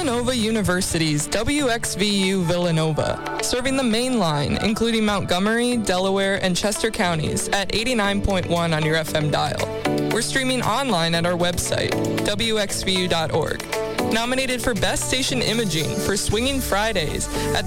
Villanova University's WXVU Villanova, serving the main line, including Montgomery, Delaware, and Chester counties at 89.1 on your FM dial. We're streaming online at our website, wxvu.org. Nominated for Best Station Imaging for Swinging Fridays at